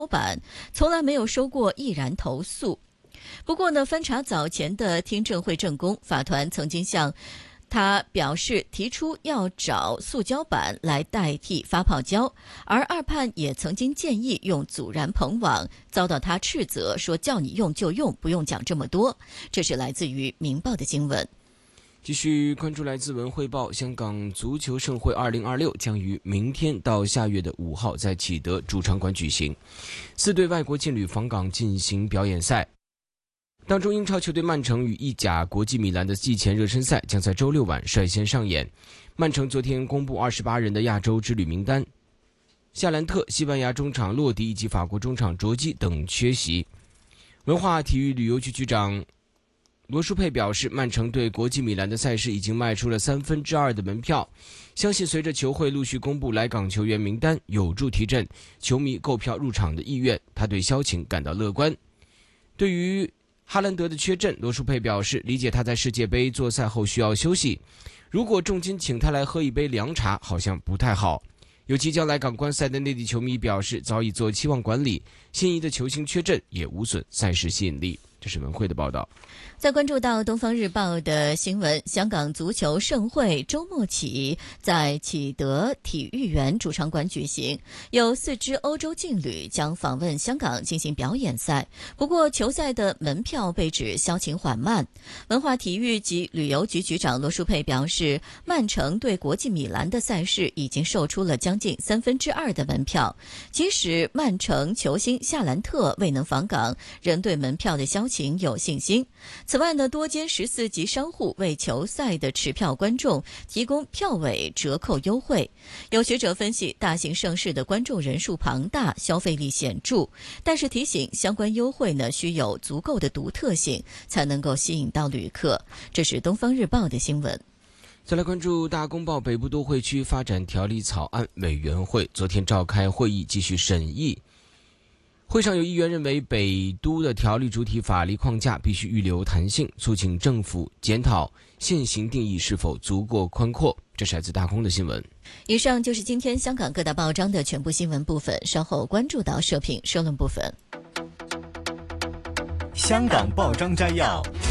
板，从来没有收过一然投诉。不过呢，翻查早前的听证会证供，法团曾经向他表示提出要找塑胶板来代替发泡胶，而二判也曾经建议用阻燃棚网，遭到他斥责说叫你用就用，不用讲这么多。这是来自于《明报》的新闻。 继续关注来自文汇报，香港足球盛会2026将于明天到下月的5号在启德主场馆举行，4队外国劲旅访港进行表演赛。当中，英超球队曼城与意甲国际米兰的季前热身赛将在周六晚率先上演。曼城昨天公布28人的亚洲之旅名单，夏兰特、西班牙中场洛迪以及法国中场卓基等缺席。文化体育旅游局局长罗舒佩表示，曼城对国际米兰的赛事已经卖出了2/3的门票，相信随着球会陆续公布来港球员名单，有助提振球迷购票入场的意愿。他对销情感到乐观。对于哈兰德的缺阵，罗舒佩表示理解他在世界杯作赛后需要休息，如果重金请他来喝一杯凉茶好像不太好。有即将来港观赛的内地球迷表示早已做期望管理，心仪的球星缺阵也无损赛事吸引力。这是文汇的报道。 再关注到东方日报的新闻，香港足球盛会周末起在启德体育园主场馆举行，有4支欧洲劲旅将访问香港进行表演赛。不过球赛的门票被指销情缓慢。文化体育及旅游局局长罗舒佩表示，曼城对国际米兰的赛事已经售出了将近2/3的门票，即使曼城球星夏兰特未能访港，仍对门票的销情有信心。此外呢，多间14级商户为球赛的持票观众提供票尾折扣优惠。有学者分析，大型盛事的观众人数庞大，消费力显著，但是提醒相关优惠呢需有足够的独特性，才能够吸引到旅客。这是东方日报的新闻。 再来关注大公报北部都会区发展条例草案委员会昨天召开会议继续审议。会上有议员认为北都的条例主体法律框架必须预留弹性，促请政府检讨现行定义是否足够宽阔。这是来自大公的新闻。 以上就是今天香港各大报章的全部新闻部分，稍后关注到社评社论部分。 香港报章摘要。